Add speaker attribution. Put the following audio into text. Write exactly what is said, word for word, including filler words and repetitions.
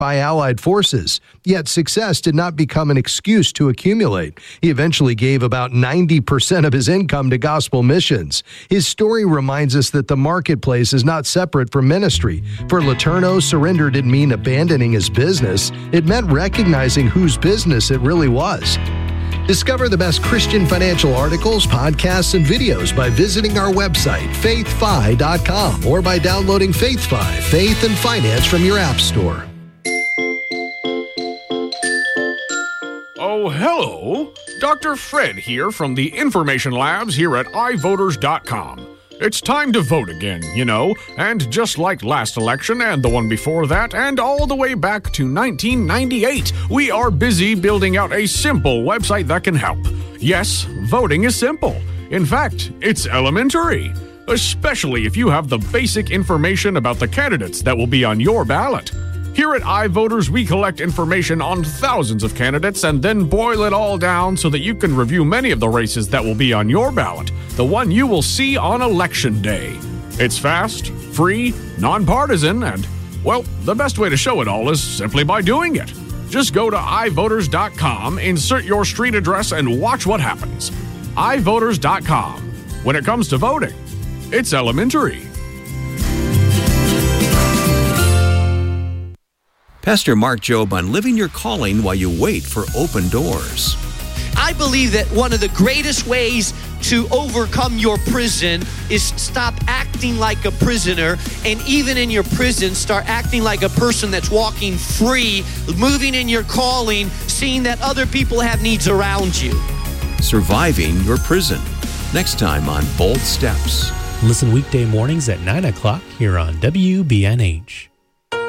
Speaker 1: by Allied forces. Yet success did not become an excuse to accumulate. He eventually gave about ninety percent of his income to gospel missions. His story reminds us that the marketplace is not separate from ministry. For Letourneau, surrender didn't mean abandoning his business. It meant recognizing whose business it really was. Discover the best Christian financial articles, podcasts, and videos by visiting our website, faith fi dot com, or by downloading FaithFi, Faith and Finance from your app store.
Speaker 2: Oh, hello. Doctor Fred here from the Information Labs here at i voters dot com. It's time to vote again, you know, and just like last election and the one before that and all the way back to nineteen ninety-eight, we are busy building out a simple website that can help. Yes, voting is simple. In fact, it's elementary, especially if you have the basic information about the candidates that will be on your ballot. Here at iVoters, we collect information on thousands of candidates and then boil it all down so that you can review many of the races that will be on your ballot, the one you will see on Election Day. It's fast, free, nonpartisan, and, well, the best way to show it all is simply by doing it. Just go to i voters dot com, insert your street address, and watch what happens. i voters dot com. When it comes to voting, it's elementary.
Speaker 3: Pastor Mark Jobe on Living Your Calling While You Wait for Open Doors.
Speaker 4: I believe that one of the greatest ways to overcome your prison is stop acting like a prisoner, and even in your prison, start acting like a person that's walking free, moving in your calling, seeing that other people have needs around you.
Speaker 3: Surviving Your Prison. Next time on Bold Steps.
Speaker 5: Listen weekday mornings at nine o'clock here on W B N H.